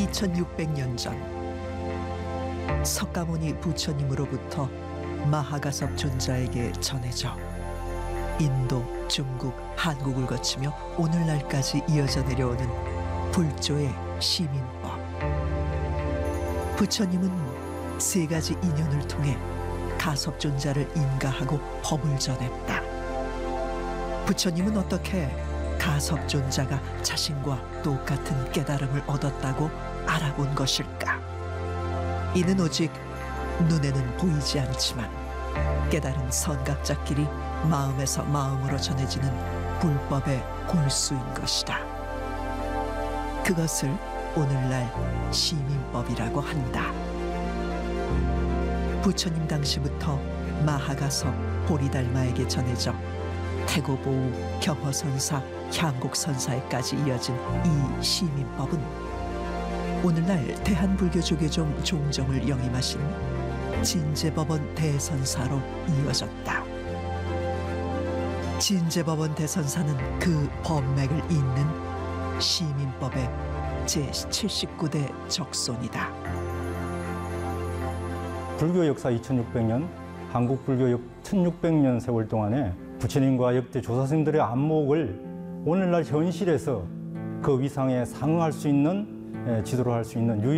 2600년 전 석가모니 부처님으로부터 마하가섭 존자에게 전해져 인도, 중국, 한국을 거치며 오늘날까지 이어져 내려오는 불조의 시민법. 부처님은 세 가지 인연을 통해 가섭 존자를 인가하고 법을 전했다. 부처님은 어떻게 가섭 존자가 자신과 똑같은 깨달음을 얻었다고 알아본 것일까? 이는 오직 눈에는 보이지 않지만 깨달은 선각자끼리 마음에서 마음으로 전해지는 불법의 골수인 것이다. 그것을 오늘날 시민법이라고 한다. 부처님 당시부터 마하가섭 보리달마에게 전해져 태고보우, 경허선사, 향곡선사에까지 이어진 이 시민법은 오늘날 대한불교조계종 종정을 영임하신 진제법원 대선사로 이어졌다. 진제법원 대선사는 그 법맥을 잇는 시민법의 제79대 적손이다. 불교 역사 2600년, 한국 불교 역 1600년 세월 동안에 부처님과 역대 조사스님들의 안목을 오늘날 현실에서 그 위상에 상응할 수 있는 지도를 할 수 있는